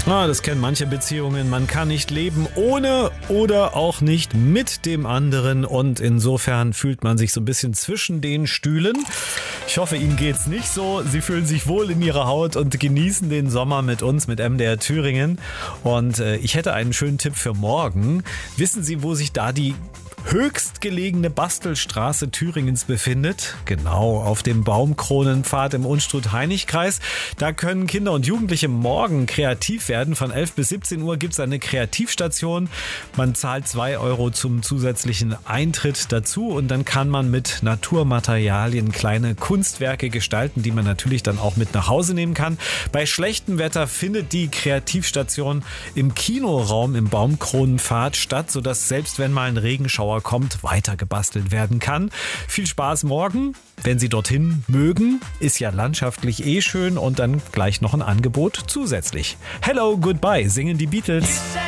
Das kennen manche Beziehungen. Man kann nicht leben ohne oder auch nicht mit dem anderen. Und insofern fühlt man sich so ein bisschen zwischen den Stühlen. Ich hoffe, Ihnen geht's nicht so. Sie fühlen sich wohl in Ihrer Haut und genießen den Sommer mit uns, mit MDR Thüringen. Und ich hätte einen schönen Tipp für morgen. Wissen Sie, wo sich da die höchstgelegene Bastelstraße Thüringens befindet? Genau, auf dem Baumkronenpfad im Unstrut-Hainich-Kreis. Da können Kinder und Jugendliche morgen kreativ werden. Von 11 bis 17 Uhr gibt es eine Kreativstation. Man zahlt 2 Euro zum zusätzlichen Eintritt dazu und dann kann man mit Naturmaterialien kleine Kunstwerke gestalten, die man natürlich dann auch mit nach Hause nehmen kann. Bei schlechtem Wetter findet die Kreativstation im Kinoraum im Baumkronenpfad statt, sodass selbst wenn mal ein Regenschauer kommt, weiter gebastelt werden kann. Viel spaß morgen, wenn Sie dorthin mögen. Ist ja landschaftlich schön und dann gleich noch ein Angebot zusätzlich. Hello, Goodbye singen die Beatles.